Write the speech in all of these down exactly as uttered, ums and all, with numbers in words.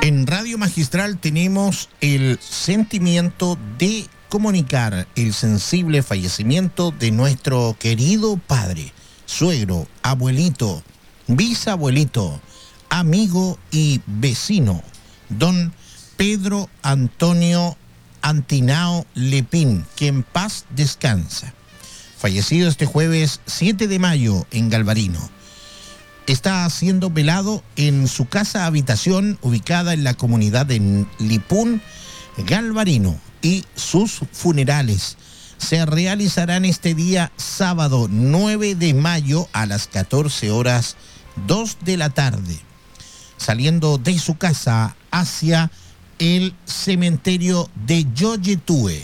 En Radio Magistral tenemos el sentimiento de comunicar el sensible fallecimiento de nuestro querido padre, suegro, abuelito, bisabuelito, amigo y vecino, don Pedro Antonio Antinao Lepín, que en paz descansa. Fallecido este jueves siete de mayo en Galvarino. Está siendo velado en su casa habitación ubicada en la comunidad de Lipún, Galvarino, y sus funerales se realizarán este día sábado nueve de mayo a las catorce horas dos de la tarde, saliendo de su casa hacia el cementerio de Yoyetúe.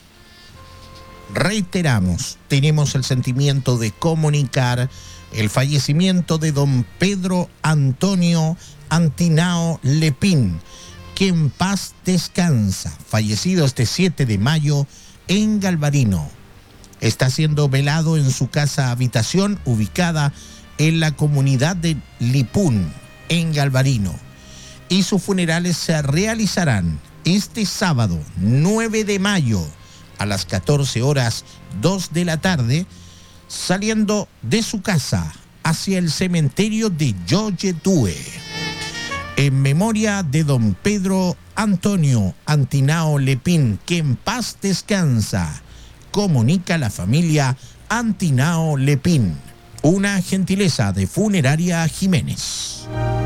Reiteramos, tenemos el sentimiento de comunicar el fallecimiento de don Pedro Antonio Antinao Lepín, que en paz descansa, fallecido este siete de mayo en Galvarino. Está siendo velado en su casa habitación ubicada en la comunidad de Lipún, en Galvarino, y sus funerales se realizarán este sábado nueve de mayo a las catorce horas dos de la tarde, saliendo de su casa hacia el cementerio de Yoyetúe. En memoria de don Pedro Antonio Antinao Lepín, que en paz descansa, comunica la familia Antinao Lepín, una gentileza de Funeraria Jiménez.